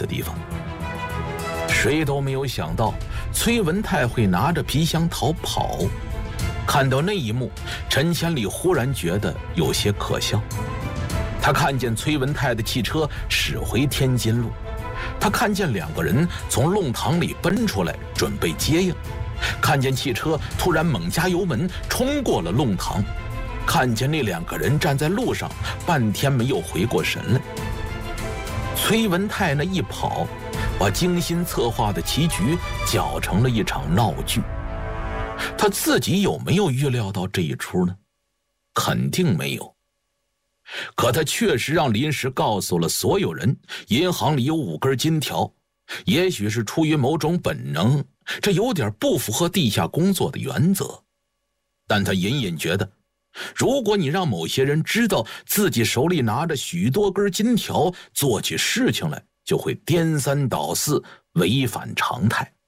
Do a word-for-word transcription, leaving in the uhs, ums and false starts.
地方。谁都没有想到崔文泰会拿着皮箱逃跑。看到那一幕，陈千里忽然觉得有些可笑。他看见崔文泰的汽车驶回天津路，他看见两个人从弄堂里奔出来准备接应，看见汽车突然猛加油门冲过了弄堂，看见那两个人站在路上半天没有回过神来。崔文泰那一跑，把精心策划的棋局搅成了一场闹剧。他自己有没有预料到这一出呢？肯定没有。可他确实让临时告诉了所有人，银行里有五根金条。也许是出于某种本能，这有点不符合地下工作的原则。但他隐隐觉得，如果你让某些人知道自己手里拿着许多根金条，做起事情来就会颠三倒四，违反常态。